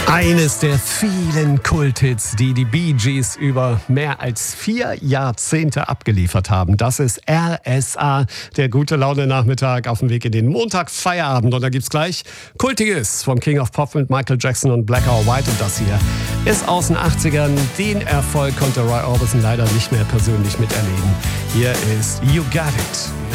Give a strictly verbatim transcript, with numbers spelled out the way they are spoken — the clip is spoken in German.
Eines der vielen Kulthits, die die Bee Gees über mehr als vier Jahrzehnte abgeliefert haben. Das ist R S A, der Gute-Laune-Nachmittag auf dem Weg in den Montag-Feierabend. Und da gibt's gleich Kultiges vom King of Pop mit Michael Jackson und Black or White. Und das hier ist aus den achtzigern. Den Erfolg konnte Roy Orbison leider nicht mehr persönlich miterleben. Hier ist You Got It.